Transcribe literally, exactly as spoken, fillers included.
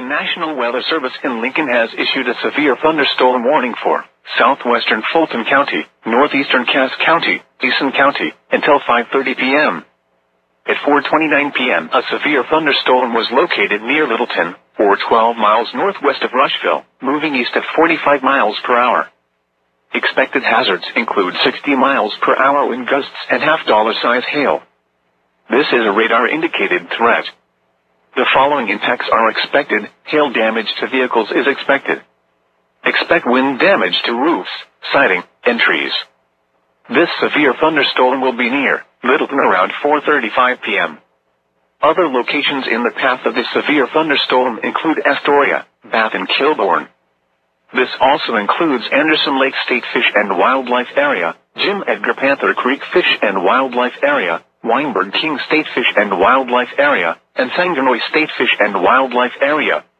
National Weather Service in Lincoln has issued a severe thunderstorm warning for southwestern Fulton County, northeastern Cass County, Eason County, until five thirty p.m. At four twenty-nine p.m. a severe thunderstorm was located near Littleton, or twelve miles northwest of Rushville, moving east at forty-five miles per hour. Expected hazards include sixty miles per hour wind gusts and half-dollar size hail. This is a radar-indicated threat. The following impacts are expected. Hail damage to vehicles is expected. Expect wind damage to roofs, siding, and trees. This severe thunderstorm will be near Littleton around four thirty-five p.m. Other locations in the path of the severe thunderstorm include Astoria, Bath and Kilbourne. This also includes Anderson Lake State Fish and Wildlife Area, Jim Edgar Panther Creek Fish and Wildlife Area, Weinberg King State Fish and Wildlife Area, and Sanganoy State Fish and Wildlife Area.